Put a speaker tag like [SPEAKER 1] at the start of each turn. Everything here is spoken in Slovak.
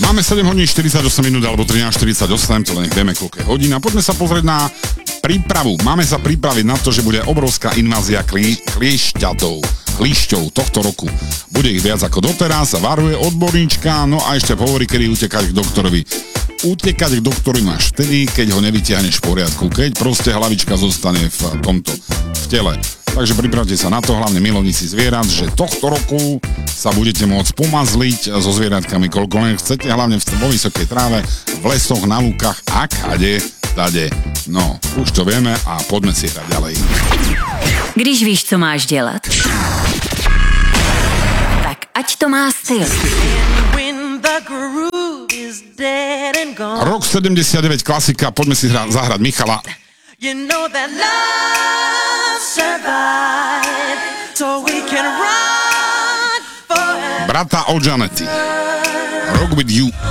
[SPEAKER 1] Máme 7 hodín 48 minút alebo 13:48, to len nech vieme, koľko je hodín. A poďme sa pozrieť na prípravu. Máme sa pripraviť na to, že bude obrovská invázia klíšťov tohto roku. Bude ich viac ako doteraz, varuje odborníčka, no a ešte hovorí, kedy utekať k doktorovi. Utekať k doktorovi máš vtedy, keď ho nevytiahneš v poriadku, keď proste hlavička zostane v tele. Takže pripravte sa na to, hlavne milovníci zvierat, že tohto roku sa budete môcť pomazliť so zvieratkami, koľko len chcete, hlavne vo vysokej tráve, v lesoch, na lúkach a kade, tade. No, už to vieme a poďme si hrať ďalej.
[SPEAKER 2] Když víš, co máš dělat, tak ať to má styl.
[SPEAKER 1] Rok 79, klasika, poďme si zahrať Michala.
[SPEAKER 3] You know that love survive, so we can rock forever.
[SPEAKER 1] Brata od Janety. Rock with you.